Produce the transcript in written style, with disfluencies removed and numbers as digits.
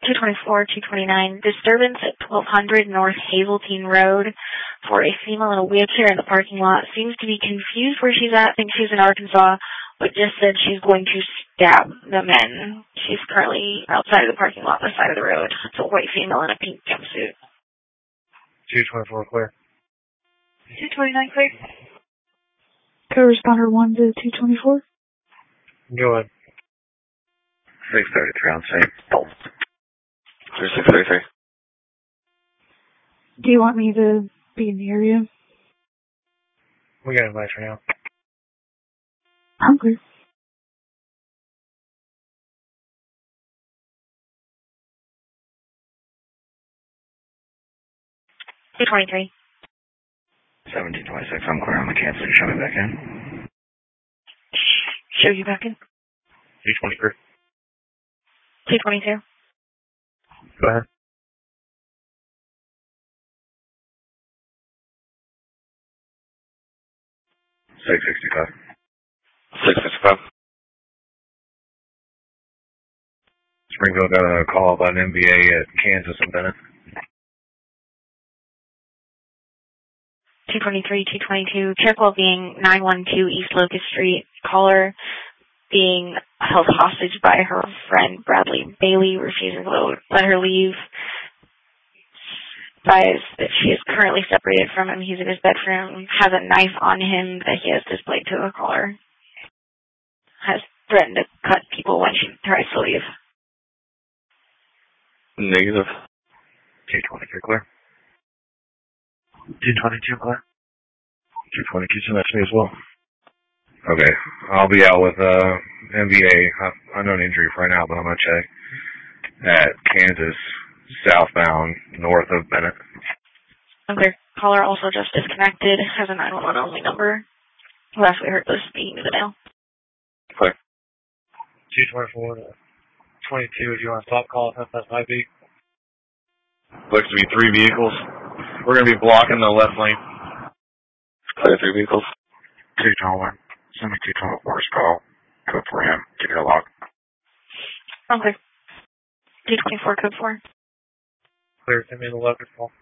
224, 229, disturbance at 1200 North Hazeltine Road for a female in a wheelchair in the parking lot. Seems to be confused where she's at. Thinks she's in Arkansas, but just said she's going to stab the men. She's currently outside of the parking lot on the side of the road. It's a white female in a pink jumpsuit. 224 clear. 229 clear. Co-responder 1 to 224. Go ahead. 633 on site. 633. Do you want me to be in the area? We got advice right now. I'm clear. $223. 1726. I'm clear on the cancel. Show me back in. Show you back in. 223. 222. Go ahead. 665. 665. Springfield got a call about an MBA at Kansas and Bennett. 223, 222. Careful being 912 East Locust Street. Caller being held hostage by her friend Bradley Bailey, refusing to let her leave. Advised that she is currently separated from him. He's in his bedroom, has a knife on him that he has displayed to a caller. Has threatened to cut people when she tries to leave. Negative. 223 clear. 222 clear. 222 that's me as well. Okay, I'll be out with MBA. Unknown injury for right now, but I'm gonna check at Kansas, southbound, north of Bennett. Okay. Caller also just disconnected. Has a 911 only number. Last we heard was speaking to the mail. Clear. 224 to 22. Do you want to stop call? That's my beat. Looks to be 3 vehicles. We're gonna be blocking the left lane. Clear 3 vehicles. 221. Send me 224's call. Code for him. Give it a log. Okay. 224 code 4. Clear. Send me the locust call.